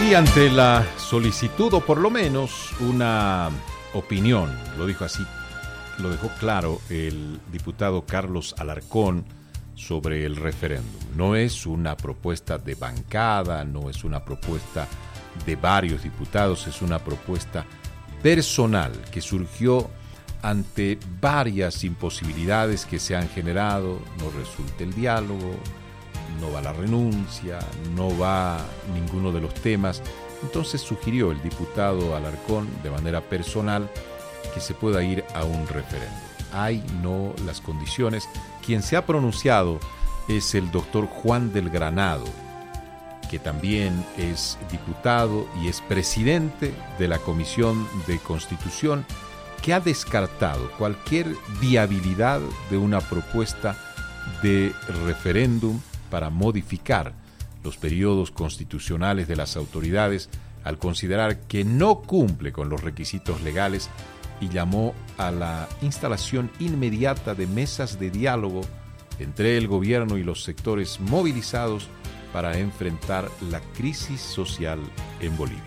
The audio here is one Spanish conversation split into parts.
Y ante la solicitud, o por lo menos una opinión, lo dijo así, lo dejó claro el diputado Carlos Alarcón sobre el referéndum. No es una propuesta de bancada, no es una propuesta de varios diputados, es una propuesta personal que surgió ante varias imposibilidades que se han generado. No resulta el diálogo, no va la renuncia, no va ninguno de los temas. Entonces sugirió el diputado Alarcón de manera personal que se pueda ir a un referéndum. Hay no las condiciones. Quien se ha pronunciado es el doctor Juan del Granado, que también es diputado y es presidente de la Comisión de Constitución, que ha descartado cualquier viabilidad de una propuesta de referéndum para modificar los periodos constitucionales de las autoridades, al considerar que no cumple con los requisitos legales, y llamó a la instalación inmediata de mesas de diálogo entre el gobierno y los sectores movilizados para enfrentar la crisis social en Bolivia.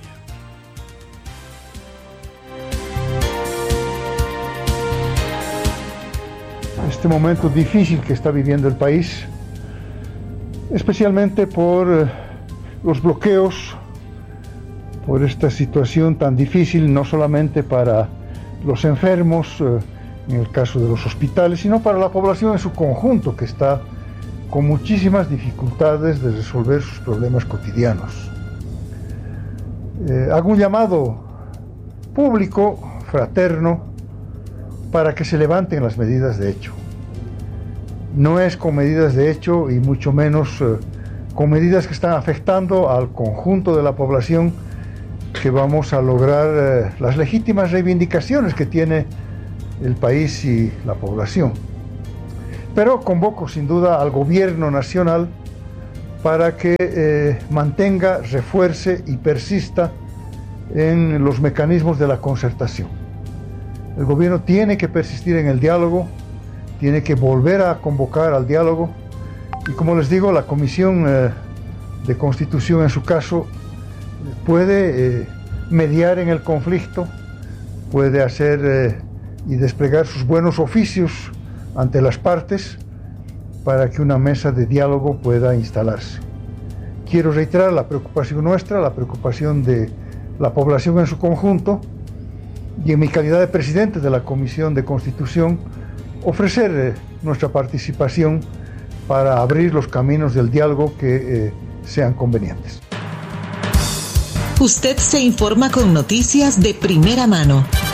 Este momento difícil que está viviendo el país, especialmente por los bloqueos, por esta situación tan difícil, no solamente para los enfermos, en el caso de los hospitales, sino para la población en su conjunto, que está con muchísimas dificultades de resolver sus problemas cotidianos. Hago un llamado público, fraterno, para que se levanten las medidas de hecho. No es con medidas de hecho, y mucho menos con medidas que están afectando al conjunto de la población, que vamos a lograr las legítimas reivindicaciones que tiene el país y la población. Pero convoco sin duda al gobierno nacional para que mantenga, refuerce y persista en los mecanismos de la concertación. El gobierno tiene que persistir en el diálogo, tiene que volver a convocar al diálogo, y como les digo, la Comisión de Constitución en su caso puede mediar en el conflicto, puede hacer y desplegar sus buenos oficios ante las partes para que una mesa de diálogo pueda instalarse. Quiero reiterar la preocupación nuestra, la preocupación de la población en su conjunto, y en mi calidad de presidente de la Comisión de Constitución, ofrecer nuestra participación para abrir los caminos del diálogo que sean convenientes. Usted se informa con noticias de primera mano.